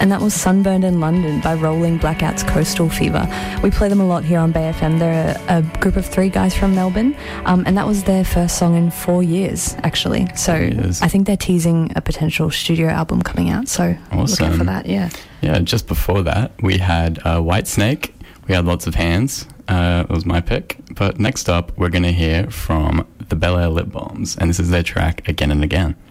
and that was Sunburned in London by Rolling Blackouts Coastal Fever. We play them a lot here on Bay FM. They're a group of 3 guys from Melbourne, and that was their first song in 4 years, actually. So I think they're teasing a potential studio album coming out, so look out for that, yeah. Yeah, just before that, we had Whitesnake. We had Lots of Hands. It was my pick. But next up, we're going to hear from the Bel Air Lip Bombs, and this is their track Again and Again.